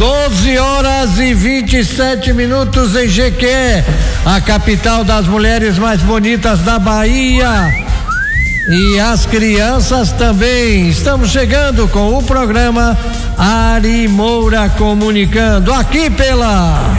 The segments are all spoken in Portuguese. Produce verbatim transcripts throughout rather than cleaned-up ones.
doze horas e vinte e sete minutos em Jequié, a capital das mulheres mais bonitas da Bahia. E as crianças também. Estamos chegando com o programa Ari Moura Comunicando, aqui pela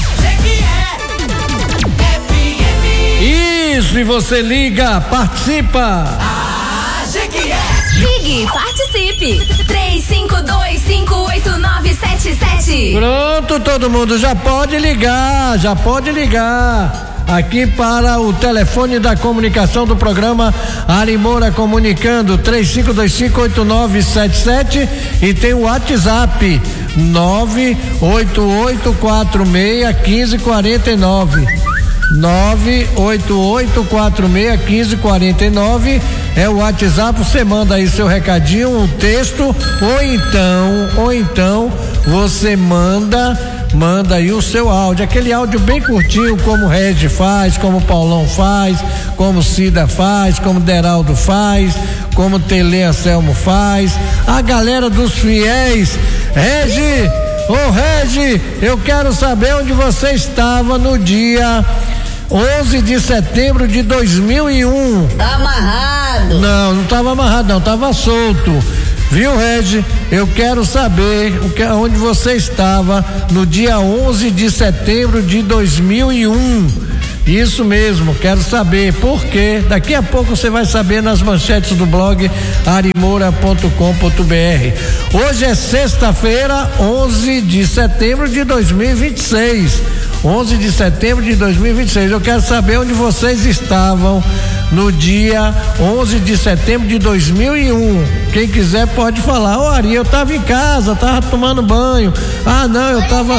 Isso, e você liga, participa. Ah, Jequié. Ligue, participe. três cinco dois, cinco oito nove sete sete. Pronto, todo mundo já pode ligar, já pode ligar. Aqui para o telefone da comunicação do programa Ari Moura Comunicando, três cinco dois cinco oito nove sete sete, e tem o WhatsApp nove oito oito quatro seis um cinco quatro nove. nove oito oito quatro seis um cinco quatro nove é o WhatsApp. Você manda aí seu recadinho, um texto, ou então, ou então você manda manda aí o seu áudio, aquele áudio bem curtinho, como o Regi faz, como o Paulão faz, como o Cida faz, como o Deraldo faz, como o Tele Anselmo faz, a galera dos fiéis. Regi, ô Regi, eu quero saber onde você estava no dia onze de setembro de dois mil e um. Tá amarrado? Não, não tava amarrado, não, tava solto. Viu, Regi? Eu quero saber o que, onde você estava no dia onze de setembro de dois mil e um. Isso mesmo, quero saber por quê. Daqui a pouco você vai saber nas manchetes do blog arimoura ponto com ponto br. Hoje é sexta-feira, onze de setembro de dois mil e vinte e seis. onze de setembro de dois mil e vinte e seis. Eu quero saber onde vocês estavam no dia onze de setembro de dois mil e um. Quem quiser pode falar. Ô, Ari, eu tava em casa, tava tomando banho. Ah, não, eu tava.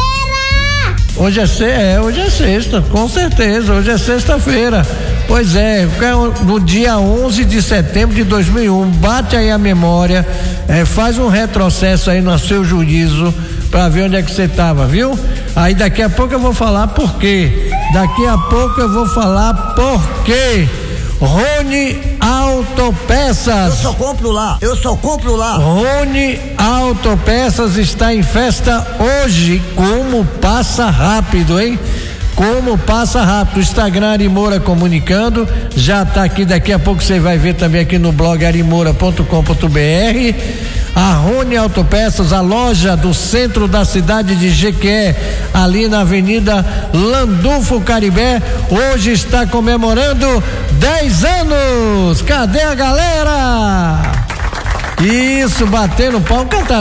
Hoje é, se... é, hoje é sexta, com certeza, hoje é sexta-feira. Pois é, no dia onze de setembro de dois mil e um, bate aí a memória, é, faz um retrocesso aí no seu juízo pra ver onde é que você tava, viu? Aí daqui a pouco eu vou falar por quê. Daqui a pouco eu vou falar por quê. Rony Autopeças. Eu só compro lá, eu só compro lá. Rony Autopeças está em festa hoje. Como passa rápido, hein? Como passa rápido. O Instagram Ari Moura Comunicando já tá aqui, daqui a pouco você vai ver também aqui no blog arimoura ponto com ponto br. A Rony Autopeças, a loja do centro da cidade de Jequié, ali na Avenida Landulfo Caribé, hoje está comemorando dez anos. Cadê a galera? Isso, batendo pau, cantar.